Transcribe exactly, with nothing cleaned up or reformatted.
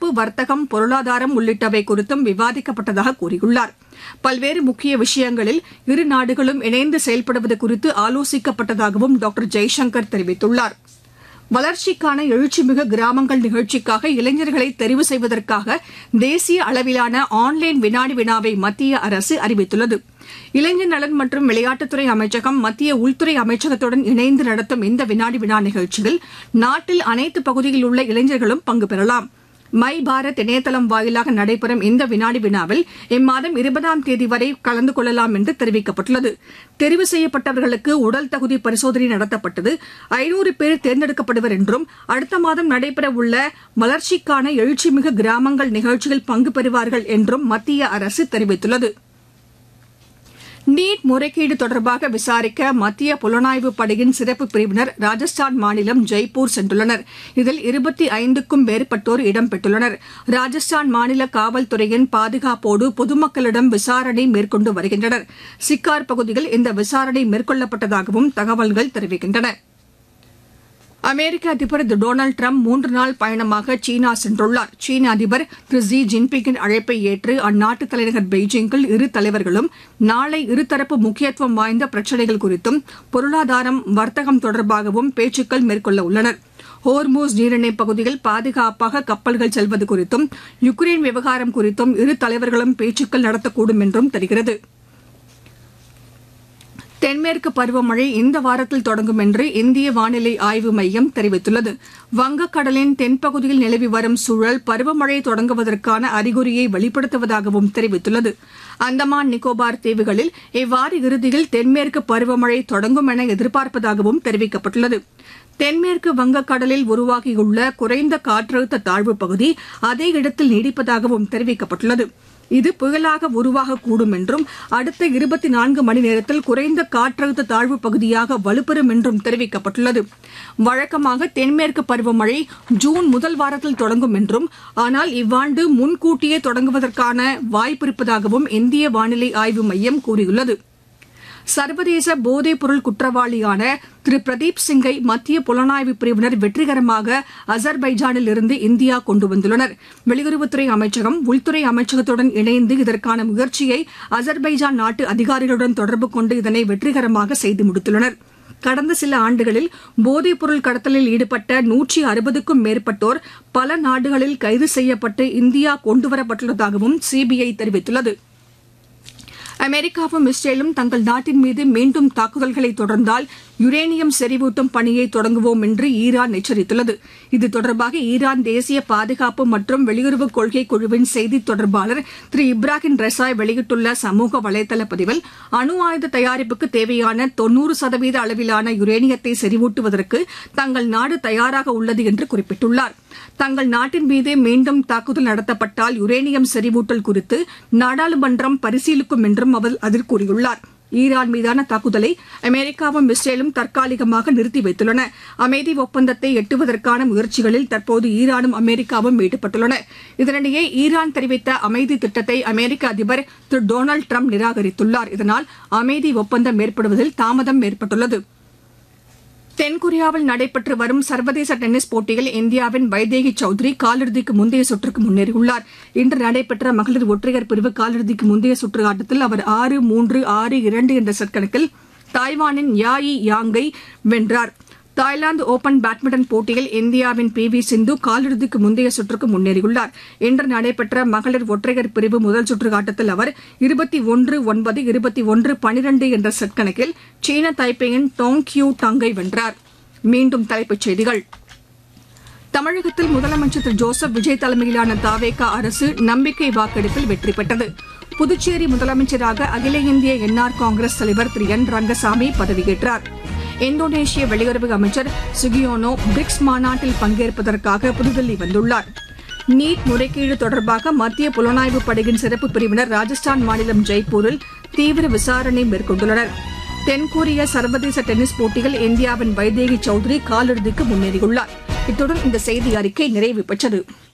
இருதரப்பு வர்த்தகம், பொருளாதாரம் உள்ளிட்டவை குறித்தும் விவாதிக்கப்பட்டதாக கூறியுள்ளார். பல்வேறு முக்கிய விஷயங்களில் இரு நாடுகளும் இணைந்து செயல்படுவது குறித்து ஆலோசிக்கப்பட்டதாகவும் டாக்டர் ஜெய்சங்கர் தெரிவித்துள்ளார். வளர்ச்சிக்கான எழுச்சிமிகு கிராமங்கள் நிகழ்ச்சிக்காக இளைஞர்களை தெரிவு செய்வதற்காக தேசிய அளவிலான ஆன்லைன் வினாடி வினாவை மத்திய அரசு அறிவித்துள்ளது. இளைஞர் நலன் மற்றும் விளையாட்டுத்துறை அமைச்சகம், மத்திய உள்துறை அமைச்சகத்துடன் இணைந்து நடத்தும் இந்த வினாடி வினா நிகழ்ச்சியில் நாட்டில் அனைத்து பகுதியில் உள்ள இளைஞர்களும் பங்கு பெறலாம். மை பாரத் இணையதளம் வாயிலாக நடைபெறும் இந்த வினாடி வினாவில் இம்மாதம் இருபதாம் தேதி வரை கலந்து கொள்ளலாம் என்று தெரிவிக்கப்பட்டுள்ளது. தெரிவு செய்யப்பட்டவர்களுக்கு உடல் தகுதி பரிசோதனை நடத்தப்பட்டது. ஐநூறு பேர் தேர்ந்தெடுக்கப்படுவர் என்றும் அடுத்த மாதம் நடைபெறவுள்ள வளர்ச்சிக்கான எழுச்சிமிகு கிராமங்கள் நிகழ்ச்சியில் பங்கு பெறுவார்கள் என்றும் மத்திய அரசு தெரிவித்துள்ளது. நீட் முறைகேடு தொடர்பாக விசாரிக்க மத்திய புலனாய்வு படையின் சிறப்பு பிரிவினர் ராஜஸ்தான் மாநிலம் ஜெய்ப்பூர் சென்றுள்ளனர். இதில் இருபத்தி ஐந்துக்கும் மேற்பட்டோர் இடம்பெற்றுள்ளனர். ராஜஸ்தான் மாநில காவல்துறையின் பாதுகாப்போடு பொதுமக்களிடம் விசாரணை மேற்கொண்டு வருகின்றனர். சிக்கார் பகுதியில் இந்த விசாரணை மேற்கொள்ளப்பட்டதாகவும் தகவல்கள் தெரிவிக்கின்றன. அமெரிக்க அதிபர் திரு டொனால்டு டிரம்ப் மூன்று நாள் பயணமாக சீனா சென்றுள்ளார். சீன அதிபர் திரு ஜி ஜின்பிங்கின் அழைப்பை ஏற்று அந்நாட்டு தலைநகர் பெய்ஜிங்கில் இரு தலைவர்களும் நாளை இருதரப்பு முக்கியத்துவம் வாய்ந்த பிரச்சினைகள் குறித்தும் பொருளாதாரம், வர்த்தகம் தொடர்பாகவும் பேச்சுக்கள் மேற்கொள்ள உள்ளனர். ஹோர்மூஸ் நீரிணைப் பகுதியில் பாதுகாப்பாக கப்பல்கள் செல்வது குறித்தும் யுக்ரைன் விவகாரம் குறித்தும் இரு தலைவர்களும் பேச்சுக்கள் நடத்தக்கூடும் என்றும் தெரிகிறது. தென்மேற்கு பருவமழை இந்த வாரத்தில் தொடங்கும் என்று இந்திய வானிலை ஆய்வு மையம் தெரிவித்துள்ளது. வங்கக்கடலின் தென்பகுதியில் நிலவி வரும் சூழல் பருவமழை தொடங்குவதற்கான அறிகுறியை வெளிப்படுத்துவதாகவும் தெரிவித்துள்ளது. அந்தமான் நிக்கோபார் தீவுகளில் இவ்வார இறுதியில் தென்மேற்கு பருவமழை தொடங்கும் என எதிர்பார்ப்பதாகவும் தெரிவிக்கப்பட்டுள்ளது. தென்மேற்கு வங்கக்கடலில் உருவாகியுள்ள குறைந்த காற்றழுத்த தாழ்வு பகுதி அதே இடத்தில் நீடிப்பதாகவும் தெரிவிக்கப்பட்டுள்ளது. இது புயலாக உருவாகக்கூடும் என்றும் அடுத்த இருபத்தி நான்கு மணி நேரத்தில் குறைந்த காற்றழுத்த தாழ்வு பகுதியாக வலுப்பெறும் என்றும் தெரிவிக்கப்பட்டுள்ளது. வழக்கமாக தென்மேற்கு பருவமழை ஜூன் முதல் வாரத்தில் தொடங்கும் என்றும், ஆனால் இவ்வாண்டு முன்கூட்டியே தொடங்குவதற்கான வாய்ப்பிருப்பதாகவும் இந்திய வானிலை ஆய்வு மையம் கூறியுள்ளது. சர்வதேச போதைப்பொருள் குற்றவாளியான திரு பிரதீப் சிங்கை மத்திய புலனாய்வு பிரிவினர் வெற்றிகரமாக அசர்பைஜானில் இருந்து இந்தியா கொண்டு வந்துள்ளனர். வெளியுறவுத்துறை அமைச்சகம், உள்துறை அமைச்சகத்துடன் இணைந்து இதற்கான முயற்சியை அசர்பைஜான் நாட்டு அதிகாரிகளுடன் தொடர்பு கொண்டு இதனை வெற்றிகரமாக செய்து முடித்துள்ளனர். கடந்த சில ஆண்டுகளில் போதைப்பொருள் கடத்தலில் ஈடுபட்ட நூற்றி அறுபதுக்கும் மேற்பட்டோர் பல நாடுகளில் கைது செய்யப்பட்டு இந்தியா கொண்டுவரப்பட்டுள்ளதாகவும் சிபிஐ தெரிவித்துள்ளது. அமெரிக்காவும் இஸ்ரேலும் தங்கள் நாட்டின் மீது மீண்டும் தாக்குதல்களை தொடர்ந்தால் யுரேனியம் செறிவூட்டும் பணியை தொடங்குவோம் என்று ஈரான் எச்சரித்துள்ளது. இது தொடர்பாக ஈரான் தேசிய பாதுகாப்பு மற்றும் வெளியுறவு கொள்கை குழுவின் செய்தித் தொடர்பாளர் திரு இப்ராஹிம் ரெசாய் வெளியிட்டுள்ள சமூக வலைதள பதிவில், அணு ஆயுத தயாரிப்புக்கு தேவையான தொன்னூறு சதவீத அளவிலான யுரேனியத்தை செறிவூட்டுவதற்கு தங்கள் நாடு தயாராக உள்ளது என்று குறிப்பிட்டுள்ளார். தங்கள் நாட்டின் மீது மீண்டும் தாக்குதல் நடத்தப்பட்டால் யுரேனியம் செறிவூட்டல் குறித்து நாடாளுமன்றம் பரிசீலிக்கும் என்றும் அவர் அதில் கூறியுள்ளார். ஈரான் மீதான தாக்குதலை அமெரிக்காவும் இஸ்ரேலும் தற்காலிகமாக நிறுத்தி வைத்துள்ளன. அமைதி ஒப்பந்தத்தை எட்டுவதற்கான முயற்சிகளில் தற்போது ஈரானும் அமெரிக்காவும் ஈடுபட்டுள்ளன. இதனிடையே ஈரான் தெரிவித்த அமைதி திட்டத்தை அமெரிக்க அதிபர் திரு டொனால்டு டிரம்ப் நிராகரித்துள்ளார். இதனால் அமைதி ஒப்பந்தம் ஏற்படுவதில் தாமதம் ஏற்பட்டுள்ளது. தென்கொரியாவில் நடைபெற்று வரும் சர்வதேச டென்னிஸ் போட்டியில் இந்தியாவின் வைதேகி சௌத்ரி காலிறுதிக்கு முந்தைய சுற்றுக்கு முன்னேறியுள்ளார். இன்று நடைபெற்ற மகளிர் ஒற்றையர் பிரிவு காலிறுதிக்கு முந்தைய சுற்று ஆட்டத்தில் அவர் ஆறு மூன்று ஆறு இரண்டு என்ற செட் கணக்கில் தாய்வானின் யாயி யாங்கை வென்றார். தாய்லாந்து ஓபன் பேட்மிண்டன் போட்டியில் இந்தியாவின் பி வி சிந்து காலிறுதிக்கு முந்தைய சுற்றுக்கு முன்னேறியுள்ளார். இன்று நடைபெற்ற மகளிர் ஒற்றையர் பிரிவு முதல் சுற்று ஆட்டத்தில் அவர் இருபத்தி ஒன்று ஒன்பது இருபத்தி ஒன்று பனிரண்டு என்ற செட் கணக்கில் சீன தைப்பேயின் டோங் கியூ டங்கை வென்றார். மீண்டும் தலைப்புச் செய்திகள். தமிழகத்தில் முதலமைச்சர் திரு ஜோசப் விஜய் தலைமையிலான தாவேகா அரசு நம்பிக்கை வாக்கெடுப்பில் வெற்றி பெற்றது. புதுச்சேரி முதலமைச்சராக அகில இந்திய என்ஆர் காங்கிரஸ் தலைவர் திரு என் ரங்கசாமி பதவியேற்றார். இந்தோனேஷிய வெளியுறவு அமைச்சர் சுகியோனோ பிரிக்ஸ் மாநாட்டில் பங்கேற்பதற்காக புதுதில்லி வந்துள்ளார். நீட் முறைகேடு தொடர்பாக மத்திய புலனாய்வு படையின் சிறப்பு பிரிவினர் ராஜஸ்தான் மாநிலம் ஜெய்ப்பூரில் தீவிர விசாரணை மேற்கொண்டுள்ளனர். தென்கொரிய சர்வதேச டென்னிஸ் போட்டியில் இந்தியாவின் வைதேகி சௌத்ரி காலிறுதிக்கு முன்னேறியுள்ளார். இத்துடன் இந்த செய்தி அறிக்கை நிறைவு பெற்றது.